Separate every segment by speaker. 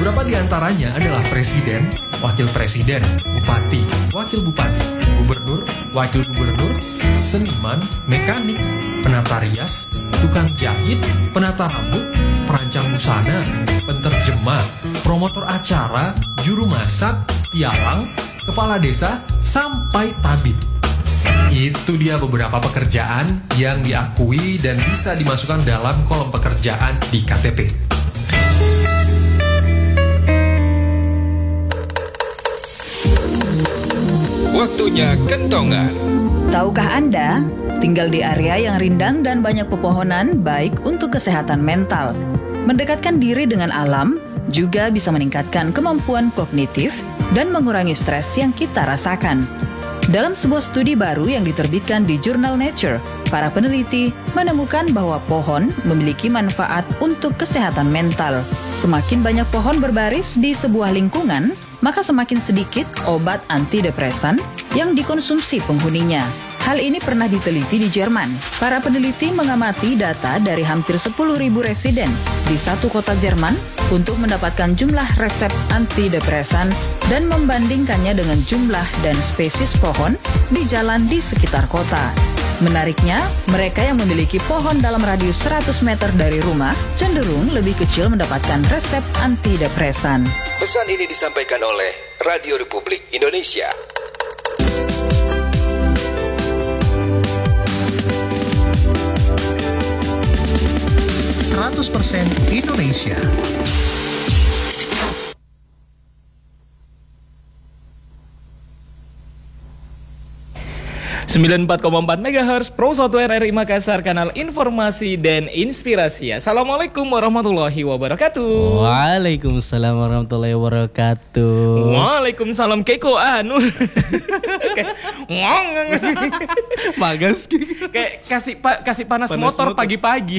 Speaker 1: Beberapa di antaranya adalah presiden, wakil presiden, bupati, wakil bupati, gubernur, wakil gubernur, seniman, mekanik, penata rias, tukang jahit, penata rambut, perancang busana, penterjemah, promotor acara, juru masak, pialang, kepala desa, sampai tabib. Itu dia beberapa pekerjaan yang diakui dan bisa dimasukkan dalam kolom pekerjaan di KTP.
Speaker 2: Waktunya kentongan.
Speaker 3: Tahukah Anda, tinggal di area yang rindang dan banyak pepohonan baik untuk kesehatan mental. Mendekatkan diri dengan alam juga bisa meningkatkan kemampuan kognitif dan mengurangi stres yang kita rasakan. Dalam sebuah studi baru yang diterbitkan di jurnal Nature, para peneliti menemukan bahwa pohon memiliki manfaat untuk kesehatan mental. Semakin banyak pohon berbaris di sebuah lingkungan, maka semakin sedikit obat antidepresan yang dikonsumsi penghuninya. Hal ini pernah diteliti di Jerman. Para peneliti mengamati data dari hampir 10.000 residen di satu kota Jerman untuk mendapatkan jumlah resep antidepresan dan membandingkannya dengan jumlah dan spesies pohon di jalan di sekitar kota. Menariknya, mereka yang memiliki pohon dalam radius 100 meter dari rumah cenderung lebih kecil mendapatkan resep antidepresan.
Speaker 2: Pesan ini disampaikan oleh Radio Republik Indonesia.
Speaker 4: 100% Indonesia.
Speaker 5: 94,4 MHz Pro 1 RRI Makassar, kanal informasi dan inspirasi. Assalamualaikum warahmatullahi wabarakatuh.
Speaker 6: Waalaikumsalam warahmatullahi wabarakatuh.
Speaker 5: Waalaikumsalam keko anu.
Speaker 6: Magas
Speaker 5: kayak kasih panas motor pagi-pagi.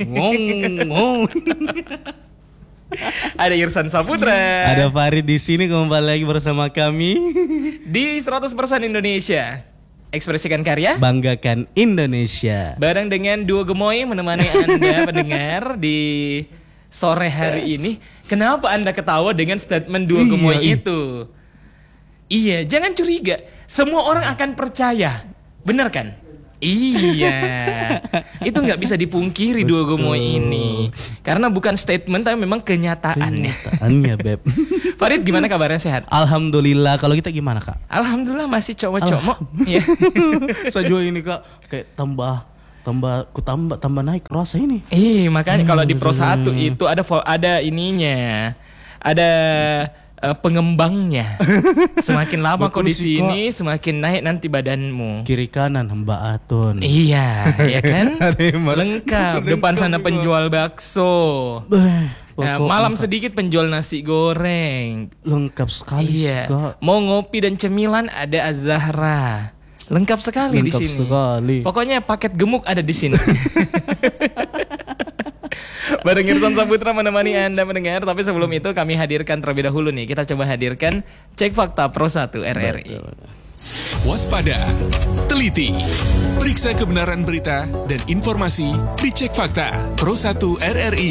Speaker 5: Ada Irsan Saputra.
Speaker 6: Ada Farid di sini kembali lagi bersama kami
Speaker 5: di 100% Indonesia. Ekspresikan karya,
Speaker 6: banggakan Indonesia.
Speaker 5: Bareng dengan duo gemoy menemani Anda pendengar di sore hari ini. Kenapa Anda ketawa dengan statement duo gemoy itu? Iya, jangan curiga. Semua orang akan percaya. Benar kan? Iya. Itu gak bisa dipungkiri duo gemoy ini. Karena bukan statement tapi memang kenyataannya.
Speaker 6: Kenyataannya, Beb.
Speaker 5: Farid, gimana kabarnya, sehat?
Speaker 6: Alhamdulillah. Kalau kita gimana, Kak?
Speaker 5: Alhamdulillah masih cowok-cowok. Ya.
Speaker 6: Saya juga ini, Kak, kayak tambah naik rasa ini.
Speaker 5: Makanya kalau di Pro 1 itu ada ininya. Ada pengembangnya. Semakin lama kau di sini, semakin naik nanti badanmu.
Speaker 6: Kiri kanan hamba Aton.
Speaker 5: Iya, ya kan? Lengkap. Depan sana penjual bakso. Nah, malam sedikit penjual nasi goreng.
Speaker 6: Lengkap sekali.
Speaker 5: Iya. Mau ngopi dan cemilan ada Az-Zahra. Lengkap sekali di sini.
Speaker 6: Sekali.
Speaker 5: Pokoknya paket gemuk ada di sini. Bareng Irsan Saputra menemani Anda mendengar. Tapi sebelum itu kami hadirkan terlebih dahulu nih. Kita coba hadirkan Cek Fakta Pro 1 RRI.
Speaker 7: Waspada, teliti, periksa kebenaran berita dan informasi di Cek Fakta Pro 1 RRI.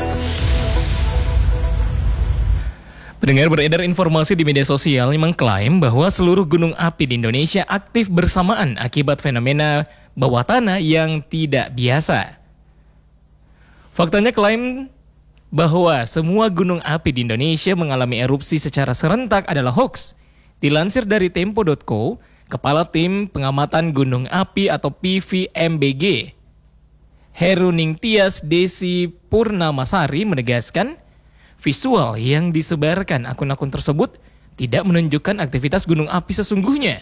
Speaker 5: Pendengar, beredar informasi di media sosial yang mengklaim bahwa seluruh gunung api di Indonesia aktif bersamaan akibat fenomena bawah tanah yang tidak biasa. Faktanya klaim bahwa semua gunung api di Indonesia mengalami erupsi secara serentak adalah hoax. Dilansir dari Tempo.co, Kepala Tim Pengamatan Gunung Api atau PVMBG, Heruning Tias Desi Purnamasari menegaskan, visual yang disebarkan akun-akun tersebut tidak menunjukkan aktivitas gunung api sesungguhnya.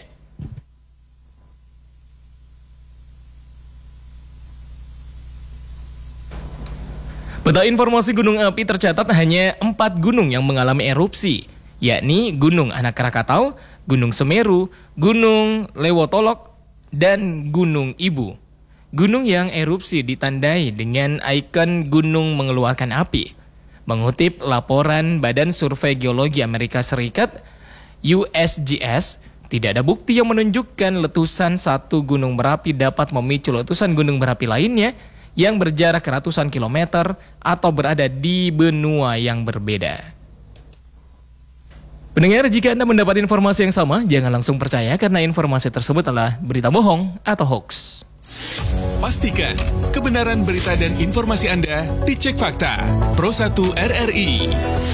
Speaker 5: Peta informasi gunung api tercatat hanya 4 gunung yang mengalami erupsi, yakni Gunung Anak Krakatau, Gunung Semeru, Gunung Lewotolok, dan Gunung Ibu. Gunung yang erupsi ditandai dengan ikon gunung mengeluarkan api. Mengutip laporan Badan Survei Geologi Amerika Serikat, USGS, tidak ada bukti yang menunjukkan letusan satu gunung berapi dapat memicu letusan gunung berapi lainnya yang berjarak ratusan kilometer atau berada di benua yang berbeda. Pendengar, jika Anda mendapat informasi yang sama, jangan langsung percaya karena informasi tersebut adalah berita bohong atau hoax.
Speaker 7: Pastikan kebenaran berita dan informasi Anda dicek fakta. Pro 1 RRI.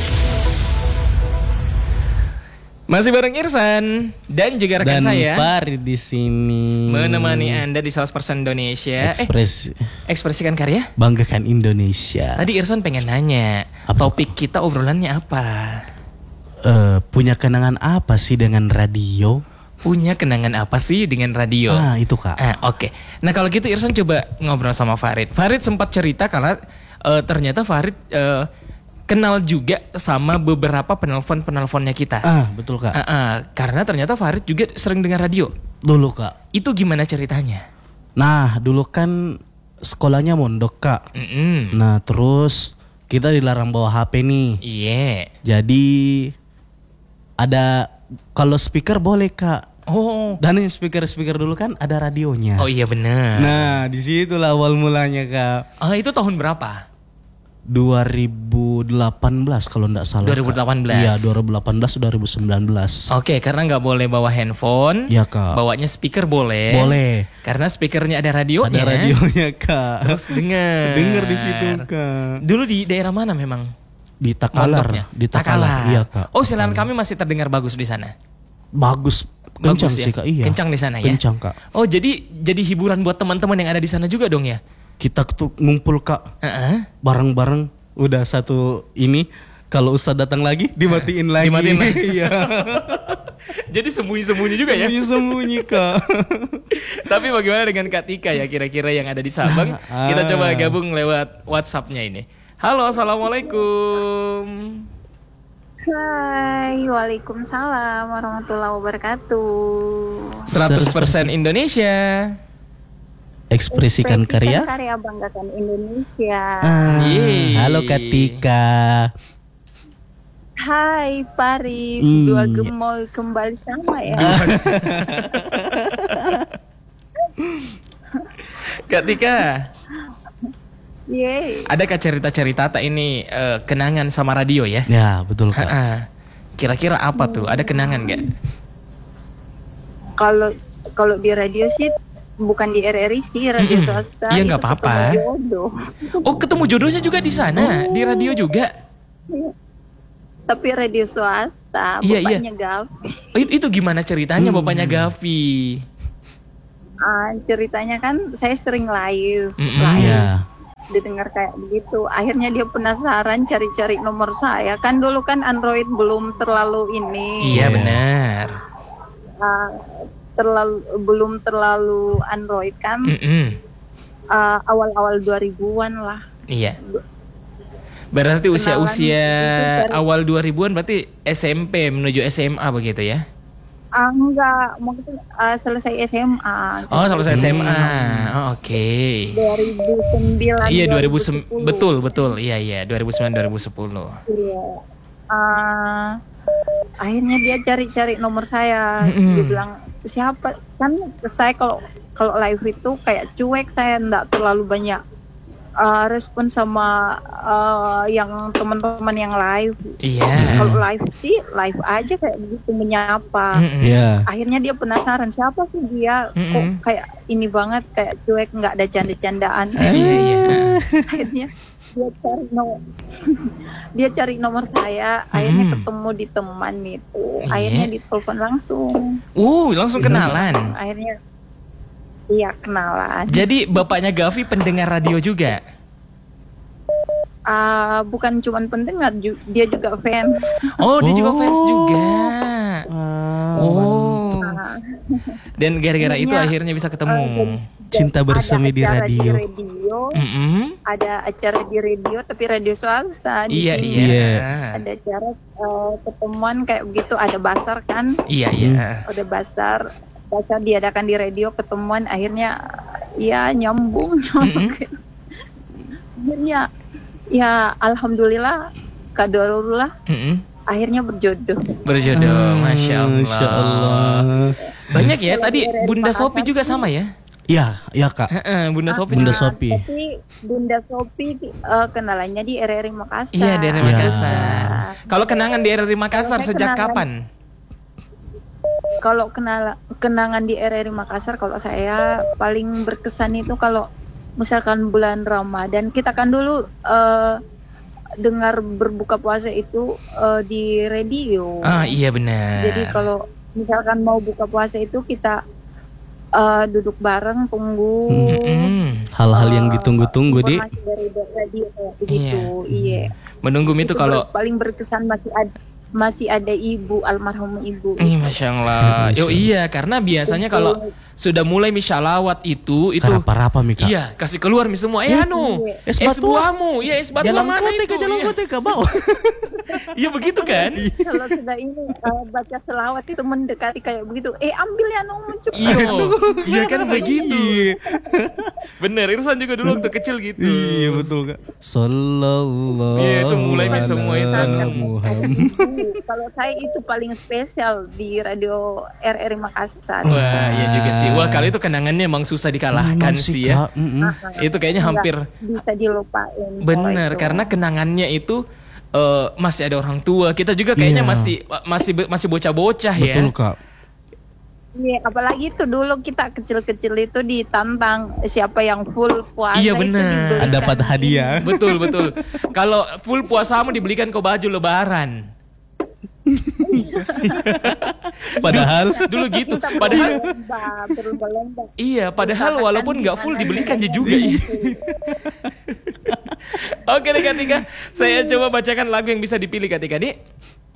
Speaker 5: Masih bareng Irsan dan juga rekan
Speaker 6: Dan
Speaker 5: saya
Speaker 6: Farid di sini
Speaker 5: menemani Anda di 100% Indonesia. Ekspresikan karya.
Speaker 6: Banggakan Indonesia.
Speaker 5: Tadi Irsan pengen nanya, topik kita obrolannya apa?
Speaker 6: Punya kenangan apa sih dengan radio?
Speaker 5: Punya kenangan apa sih dengan radio?
Speaker 6: Itu Kak.
Speaker 5: Oke. Nah kalau gitu Irsan coba ngobrol sama Farid. Farid sempat cerita kalau ternyata Farid kenal juga sama beberapa penelponnya kita.
Speaker 6: Betul Kak.
Speaker 5: Karena ternyata Farid juga sering dengar radio.
Speaker 6: Dulu Kak.
Speaker 5: Itu gimana ceritanya?
Speaker 6: Nah dulu kan sekolahnya mondok Kak. Nah terus kita dilarang bawa HP nih.
Speaker 5: Iya.
Speaker 6: Jadi ada kalau speaker boleh Kak.
Speaker 5: Oh.
Speaker 6: Dan yang speaker dulu kan ada radionya.
Speaker 5: Oh iya benar.
Speaker 6: Nah disitulah awal mulanya Kak.
Speaker 5: Itu tahun berapa?
Speaker 6: 2018 kalau enggak salah.
Speaker 5: 2018.
Speaker 6: Kak. Iya 2018 2019.
Speaker 5: Oke, karena nggak boleh bawa handphone.
Speaker 6: Iya Kak.
Speaker 5: Bawanya speaker boleh.
Speaker 6: Boleh.
Speaker 5: Karena speakernya ada radionya.
Speaker 6: Ada radionya Kak.
Speaker 5: Terus dengar.
Speaker 6: Dengar di situ Kak.
Speaker 5: Dulu di daerah mana memang?
Speaker 6: Di Takalar.
Speaker 5: Mondoknya?
Speaker 6: Di Takalar. Iya Kak.
Speaker 5: Oh siaran kami masih terdengar bagus di sana.
Speaker 6: Bagus. Kencang
Speaker 5: Bagus, ya?
Speaker 6: sih Kak. Iya.
Speaker 5: Kencang di sana ya.
Speaker 6: Kencang Kak.
Speaker 5: Oh jadi hiburan buat teman-teman yang ada di sana juga dong ya.
Speaker 6: Kita tuh ngumpul Kak. Bareng-bareng. Udah satu ini. Kalau Ustadz datang lagi dimatiin lagi.
Speaker 5: Dimatiin lagi.
Speaker 6: Iya.
Speaker 5: Jadi sembunyi-sembunyi juga ya.
Speaker 6: Sembunyi Kak.
Speaker 5: Tapi bagaimana dengan Kak Tika ya kira-kira yang ada di Sabang? Kita coba gabung lewat WhatsApp-nya ini. Halo, assalamualaikum.
Speaker 8: Hai, waalaikumsalam warahmatullahi wabarakatuh.
Speaker 5: 100% Indonesia.
Speaker 6: Ekspresikan karya.
Speaker 8: Karya banggakan Indonesia.
Speaker 6: Halo Kak Tika.
Speaker 8: Hai Pari, dua gemoy kembali sama ya.
Speaker 5: Kak Tika.
Speaker 8: Yeay.
Speaker 5: Adakah cerita-cerita tak ini kenangan sama radio ya?
Speaker 6: Ya betul Kak.
Speaker 5: Kira-kira apa tuh? Ada kenangan gak?
Speaker 8: Kalau di radio sih bukan di RRI sih, radio swasta.
Speaker 5: Iya nggak apa-apa. Oh ketemu jodohnya juga di sana, di radio juga.
Speaker 8: Tapi radio swasta, bapaknya Gavi.
Speaker 5: Itu gimana ceritanya bapaknya Gavi?
Speaker 8: Ceritanya kan saya sering live.
Speaker 6: Iya.
Speaker 8: Didengar kayak begitu, akhirnya dia penasaran cari-cari nomor saya. Kan dulu kan Android belum terlalu ini.
Speaker 5: Iya benar.
Speaker 8: Belum terlalu Android kan. Awal-awal 2000-an lah.
Speaker 5: Iya. Berarti usia-usia awal 2000-an berarti SMP menuju SMA begitu ya?
Speaker 8: Enggak, maksudnya selesai SMA.
Speaker 5: Oh, selesai SMA. Oh, oke.
Speaker 8: 2009.
Speaker 5: Iya, 2009. Betul. Iya, 2009 2010.
Speaker 8: Iya. Akhirnya dia cari-cari nomor saya. Dia bilang, "Siapa?" Kan saya kalau live itu kayak cuek, saya enggak terlalu banyak respon sama yang teman-teman yang live.
Speaker 5: Iya.
Speaker 8: Kalau live sih live aja kayak begitu menyapa. Akhirnya dia penasaran siapa sih dia, kok kayak ini banget, kayak cuek, nggak ada canda-candaan. Akhirnya dia cari nomor saya. Akhirnya ketemu di teman itu. Akhirnya ditelepon langsung.
Speaker 5: Langsung kenalan.
Speaker 8: Akhirnya iya kenalan.
Speaker 5: Jadi bapaknya Gavi pendengar radio juga?
Speaker 8: Bukan cuma pendengar, dia juga fans.
Speaker 5: Oh, dia juga fans juga. Dan gara-gara itu akhirnya bisa ketemu.
Speaker 6: Cinta bersemi di radio.
Speaker 8: Ada acara di radio, tapi radio swasta.
Speaker 5: Iya.
Speaker 8: Ada acara ketemuan kayak begitu, ada basar kan?
Speaker 5: Iya.
Speaker 8: Ada basar diadakan di radio, ketemuan, akhirnya ya nyambung. Akhirnya ya alhamdulillah, qadarullah, akhirnya berjodoh.
Speaker 5: Masya Allah. Banyak ya tadi Bunda Sopi juga sama ya?
Speaker 6: Iya Kak.
Speaker 5: Bunda Sopi.
Speaker 8: Tapi Bunda Sopi kenalannya di RRI Makassar.
Speaker 5: Iya, di RRI Makassar. Kalau kenangan di RRI Makassar
Speaker 8: Kalau saya
Speaker 5: sejak
Speaker 8: kenangan-
Speaker 5: kapan?
Speaker 8: Kalau kenangan di RRI Makassar, kalau saya paling berkesan itu kalau misalkan bulan Ramadan, kita kan dulu dengar berbuka puasa itu di radio.
Speaker 5: Ah iya benar.
Speaker 8: Jadi kalau misalkan mau buka puasa itu kita duduk bareng tunggu
Speaker 6: Hal-hal yang ditunggu-tunggu, Di.
Speaker 8: informasi dari radio kayak begitu. Iya.
Speaker 5: Menunggu itu kalau
Speaker 8: paling berkesan masih ada ibu, almarhum ibu.
Speaker 5: Masya Allah. Yo iya, karena biasanya kalau sudah mulai misyalawat itu
Speaker 6: Karapa-rapa, Mika.
Speaker 5: iya, kasih keluar mi semua. Es buahmu, ya es batu
Speaker 6: Jalan
Speaker 5: mana
Speaker 6: kote
Speaker 5: itu?
Speaker 6: ke jalan
Speaker 5: Iya.
Speaker 6: kote ke bawah.
Speaker 5: Iya begitu kan?
Speaker 8: Kalau sudah ini baca selawat itu mendekati kayak begitu. Ambil ya nomor cepat.
Speaker 5: Iya kan begitu. Bener, Irsan juga dulu waktu kecil gitu.
Speaker 6: Iya betul, Kak. Sallallahu.
Speaker 5: Iya, itu mulai nih semua itu.
Speaker 6: ala Muhammad.
Speaker 8: Kalau saya itu paling spesial di radio RRI Makassar.
Speaker 5: Wah, iya juga sih. Wah, kalau itu kenangannya emang susah dikalahkan sih ya.
Speaker 6: Kak. Mm-mm.
Speaker 5: Itu kayaknya hampir
Speaker 8: Bisa dilupain.
Speaker 5: bener,
Speaker 8: kalau itu.
Speaker 5: karena kenangannya itu masih ada orang tua. Kita juga kayaknya
Speaker 6: Iya.
Speaker 5: masih bocah-bocah ya.
Speaker 6: Betul, Kak.
Speaker 8: Iya, apalagi itu dulu kita kecil-kecil itu ditantang siapa yang full puasa
Speaker 5: Iya,
Speaker 8: itu
Speaker 5: benar.
Speaker 8: dibelikan
Speaker 6: Dapat hadiah.
Speaker 5: Betul, betul. Kalau full puasamu dibelikan kau baju lebaran.
Speaker 6: Padahal
Speaker 5: Dulu gitu.
Speaker 8: Kita
Speaker 5: Padahal
Speaker 8: berlomba.
Speaker 5: iya, padahal walaupun nggak full dibelikan juga. Oke nih Kak Tika, saya coba bacakan lagu yang bisa dipilih Kak Tika nih.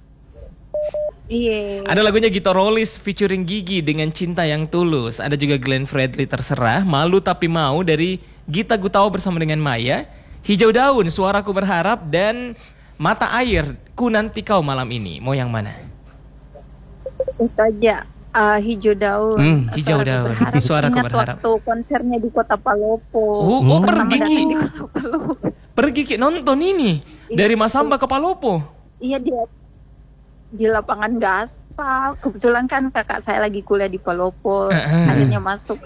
Speaker 8: Iya.
Speaker 5: Ada lagunya Gito Rollis featuring Gigi dengan Cinta Yang Tulus. Ada juga Glenn Fredly Terserah, Malu Tapi Mau dari Gita Gutawa bersama dengan Maya, Hijau Daun, Suaraku Berharap, dan Mata Air, Ku Nanti Kau Malam Ini. Mau yang mana?
Speaker 8: Itu aja. Hijau Daun.
Speaker 5: Hijau Daun. Suaraku
Speaker 8: Ingat
Speaker 5: Berharap.
Speaker 8: waktu konsernya di Kota Palopo.
Speaker 5: Oh,
Speaker 8: Pertama
Speaker 5: pergi Ki.
Speaker 8: datang di Kota Palopo.
Speaker 5: Pergi Ki nonton ini dari Masamba ke Palopo.
Speaker 8: Iya, dia di lapangan gaspal. Kebetulan kan kakak saya lagi kuliah di Palopo. Akhirnya masuk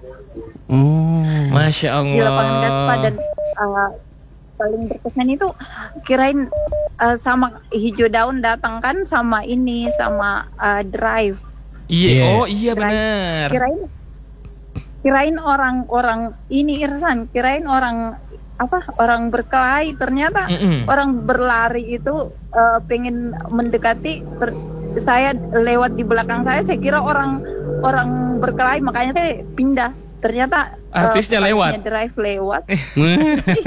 Speaker 5: Masya Allah.
Speaker 8: di lapangan gaspal. Dan paling berkesan itu kirain sama Hijau Daun datang kan sama ini, sama Drive.
Speaker 5: Iya, oh iya benar.
Speaker 8: Kirain orang-orang ini, Irsan, kirain orang berkelahi, ternyata orang berlari itu pengen mendekati, saya lewat di belakang saya kira orang berkelahi, makanya saya pindah, ternyata
Speaker 5: Artisnya lewat.
Speaker 8: Drive lewat.